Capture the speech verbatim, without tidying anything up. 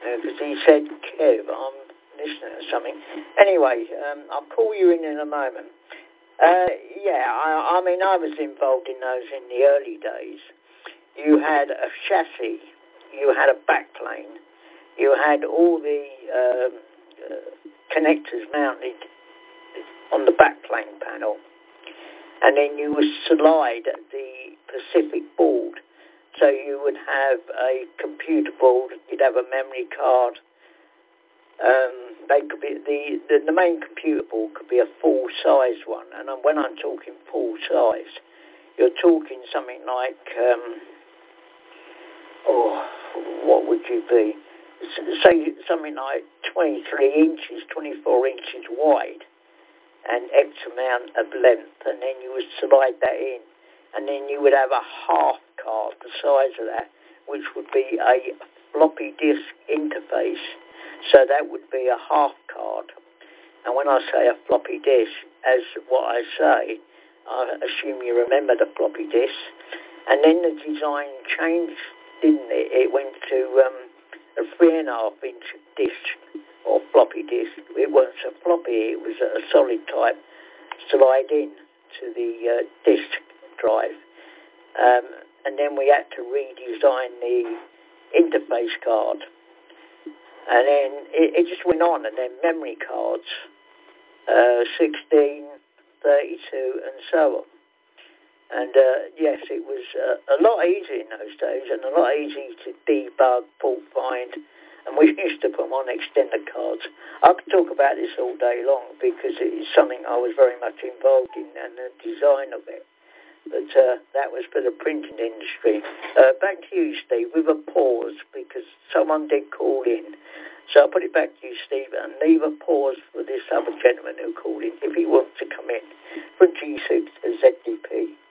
because he said, Kev, I'm listening to something. Anyway, um, I'll call you in in a moment. Uh, yeah, I, I mean, I was involved in those in the early days. You had a chassis, you had a backplane, you had all the um, uh, connectors mounted on the backplane panel, and then you would slide the Pacific board. So you would have a computer board, you'd have a memory card. Um, they could be the, the the main computer board could be a full size one, and when I'm talking full size, you're talking something like um, oh, what would you be? Say something like twenty-three inches, twenty-four inches wide, and X amount of length, and then you would slide that in, and then you would have a half card the size of that, which would be a floppy disk interface. So that would be a half card. And when I say a floppy disk, as what I say, I assume you remember the floppy disk. And then the design changed, didn't it? It went to um, a three and a half inch disk or floppy disk. It wasn't a floppy, it was a solid type slide in to the uh, disk drive. Um, and then we had to redesign the interface card. And then it, it just went on, and then memory cards, uh, sixteen, thirty-two, and so on. And uh, yes, it was uh, a lot easier in those days, and a lot easier to debug, fault find, and we used to put them on extender cards. I could talk about this all day long because it is something I was very much involved in, and the design of it. But uh, that was for the printing industry. Uh, back to you, Steve, with a pause, because someone did call in. So I'll put it back to you, Steve, and leave a pause for this other gentleman who called in, if he wants to come in, for G six Z D P.